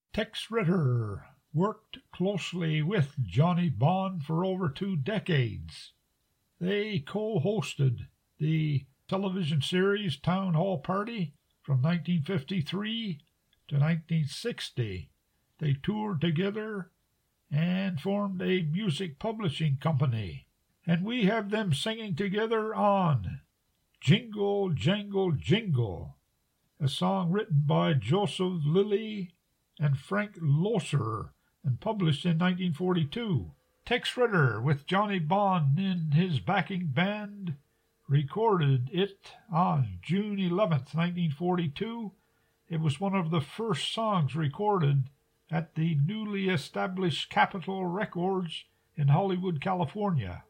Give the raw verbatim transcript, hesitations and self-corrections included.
Tex Ritter worked closely with Johnny Bond for over two decades. They co-hosted the television series Town Hall Party from nineteen fifty-three to nineteen sixty. They toured together and formed a music publishing company. And we have them singing together on Jingle, Jangle, Jingle, a song written by Joseph Lilly and Frank Loesser and published in nineteen forty-two. Tex Ritter, with Johnny Bond in his backing band, recorded it on June eleventh, nineteen forty-two. It was one of the first songs recorded at the newly established Capitol Records in Hollywood, California.